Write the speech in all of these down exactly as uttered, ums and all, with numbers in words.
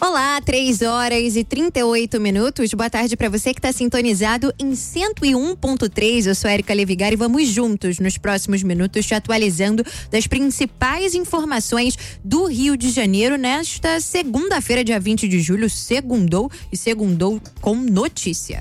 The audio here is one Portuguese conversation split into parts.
Olá, três horas e trinta e oito minutos. Boa tarde para você que está sintonizado em cento e um ponto três. Eu sou Érica Levigar e vamos juntos nos próximos minutos te atualizando das principais informações do Rio de Janeiro nesta segunda-feira, dia vinte de julho. Segundou e segundou com notícia.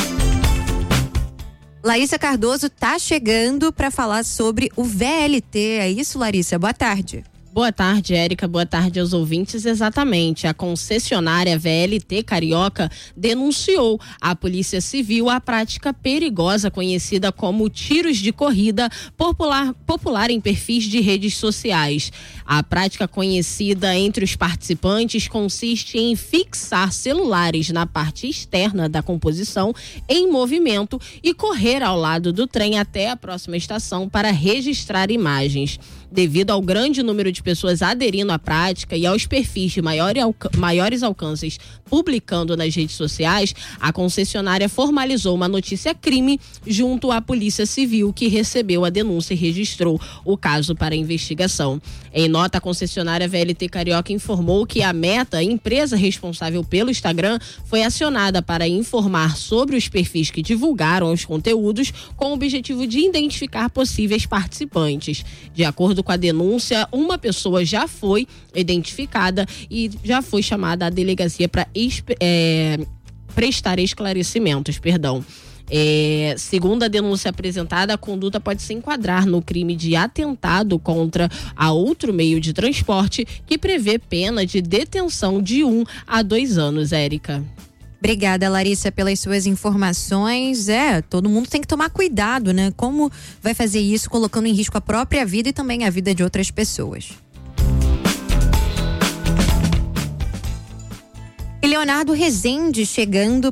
Larissa Cardoso tá chegando para falar sobre o V L T. É isso, Larissa? Boa tarde. Boa tarde, Érica. Boa tarde aos ouvintes. Exatamente. A concessionária V L T Carioca denunciou à Polícia Civil a prática perigosa conhecida como tiros de corrida, popular, popular em perfis de redes sociais. A prática conhecida entre os participantes consiste em fixar celulares na parte externa da composição em movimento e correr ao lado do trem até a próxima estação para registrar imagens. Devido ao grande número de pessoas aderindo à prática e aos perfis de maior alca- maiores alcances publicando nas redes sociais, a concessionária formalizou uma notícia-crime junto à Polícia Civil, que recebeu a denúncia e registrou o caso para investigação. Em nota, a concessionária V L T Carioca informou que a Meta, empresa responsável pelo Instagram, foi acionada para informar sobre os perfis que divulgaram os conteúdos com o objetivo de identificar possíveis participantes. De acordo com a denúncia, uma pessoa já foi identificada e já foi chamada à delegacia para é, prestar esclarecimentos, perdão. É, segundo a denúncia apresentada, a conduta pode se enquadrar no crime de atentado contra a outro meio de transporte, que prevê pena de detenção de um a dois anos, Érica. Obrigada, Larissa, pelas suas informações. É, todo mundo tem que tomar cuidado, né? Como vai fazer isso colocando em risco a própria vida e também a vida de outras pessoas. E Leonardo Rezende chegando